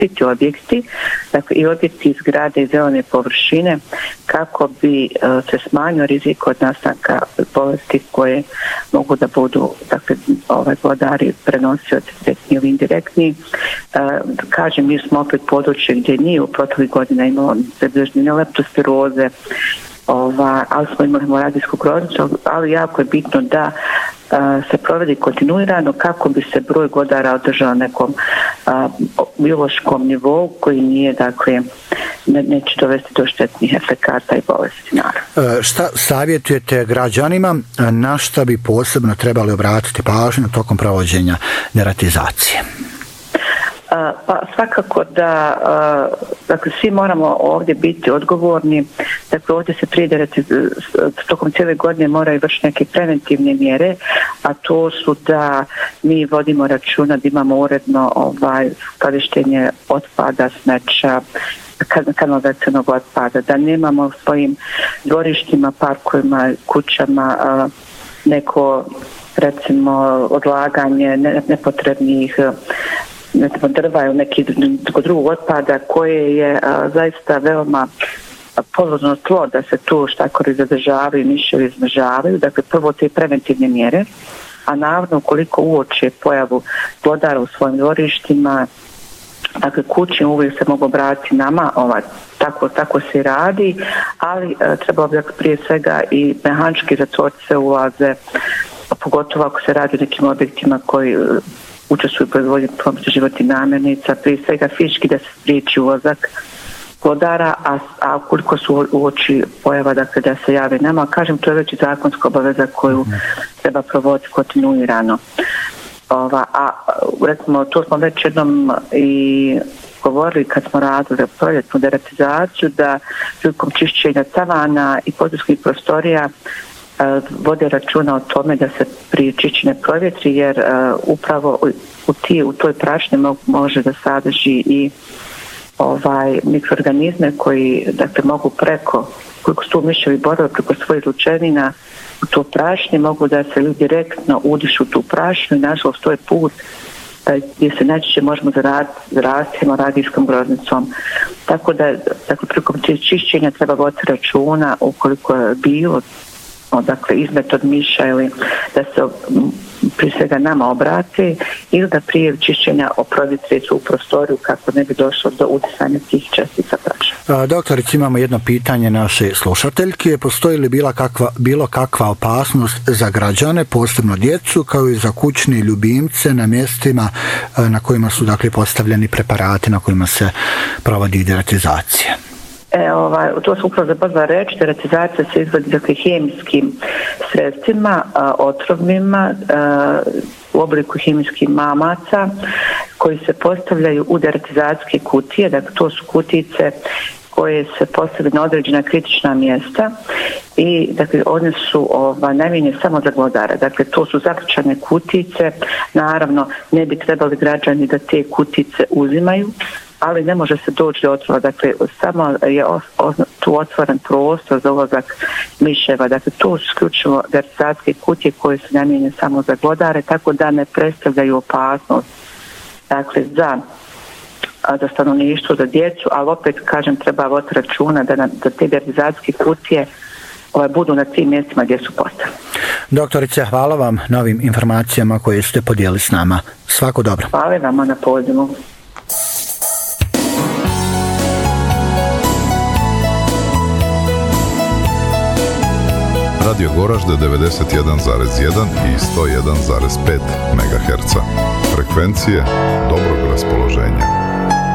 zaštiti objekti, dakle i objekti iz zgrade i zelene površine, kako bi se smanjio rizik od nastanka bolesti koje mogu da budu, dakle, vladari prenosioci direktni ili indirektni. Kažem, mi smo opet područje gdje nije u proteklih godina imalo zabilježene leptospiroze, ali smo imali hemoragijsku groznicu, ali jako je bitno da se provedi kontinuirano kako bi se broj godara održao na nekom biološkom nivou koji nije, dakle, neće dovesti do štetnih efekata i bolesti, naravno. Šta savjetujete građanima, na šta bi posebno trebali obratiti pažnju tokom provođenja deratizacije? Pa svakako da dakle, svi moramo ovdje biti odgovorni. Dakle, ovdje se prije tokom cijele godine moraju vršiti neke preventivne mjere, a to su da mi vodimo računa da imamo uredno skladištenje otpada, smeća, kanalizacionog otpada, da nemamo u svojim dvorištima, parkovima, kućama neko, recimo, odlaganje nepotrebnih drva ili nekih drugog otpada koje je zaista veoma podložno tlo da se tu štakori zadržavaju, miševi izmržavaju. Dakle, prvo te preventivne mjere, a naravno ukoliko uoče pojavu glodara u svojim dvorištima, dakle kući uvijek se mogu obratiti nama, tako se radi, ali treba bi prije svega i mehanički zatvoriti se ulaze, pogotovo ako se radi o nekim objektima koji učestvuju u proizvodnji životnih namirnica, prije svega fizički da se spriječi ulazak glodara, a ukoliko su uoči pojava, dakle, da se jave nama, kažem, to je već i zakonska obaveza koju treba provoditi kontinuirano. Recimo, to smo već jednom i govorili kad smo radili proljetnu deratizaciju, da prilikom čišćenja tavana i područnih prostorija vode računa o tome da se prije čišćenja provjetri, jer upravo u toj prašini može da sadrži i mikroorganizme koji, dakle, mogu koliko su tu miševi borave preko svojih lučevina u to prašni, mogu da se ljudi direktno udišu tu prašinu i nažalost to je put gdje se najčešće možemo zaraziti hemoragijskom groznicom. Tako da, dakle, prilikom čišćenja treba voditi računa ukoliko je bilo, dakle, izmet od miša ili da se prije svega nama obrati ili da prije čišćenja oprovjetri u prostoriju kako ne bi došlo do udisanja tih čestica prašine. Doktorice, imamo jedno pitanje naše slušateljke. Postoji li bilo kakva opasnost za građane, posebno djecu, kao i za kućne ljubimce na mjestima na kojima su, dakle, postavljeni preparati na kojima se provodi deratizacija? To su upravo zapravo reći, deratizacija se izvodi, dakle, hemijskim sredstvima, otrovnima, u obliku hemijskih mamaca koji se postavljaju u deratizacijske kutije. Dakle, to su kutice koje se postavljaju na određena kritična mjesta i, dakle, one su namijenjene samo za glodara. Dakle, to su zaključane kutice. Naravno, ne bi trebali građani da te kutice uzimaju, ali ne može se doći do otrova. Dakle, samo je tu otvoren prostor za ulazak miševa. Dakle, to su isključivo deratizacijske kutije koje su namijenjene samo za glodare, tako da ne predstavljaju opasnost, dakle, za stanovništvo, za djecu, ali opet, kažem, treba voditi računa da te deratizacijske kutije budu na tim mjestima gdje su postavljene. Doktorice, hvala vam na ovim informacijama koje ste podijelili s nama. Svako dobro. Hvala vam na pozivu. Radio Goražde 91,1 i 101,5 MHz. Frekvencije dobrog raspoloženja.